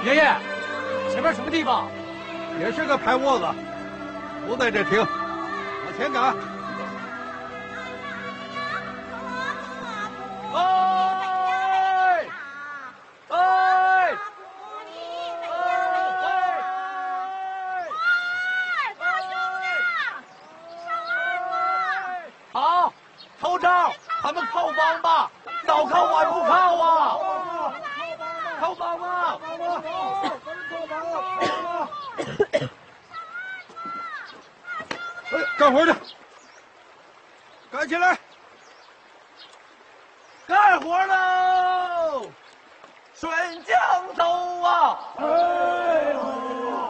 爷爷，前面什么地方？ 也是个排窝子，不在这停，往前赶。 哎！哎！好，头招，他们靠帮吧，早靠晚不靠啊！靠帮吧！ 干活去，干起来！ 干活喽！顺江走啊！ 哎！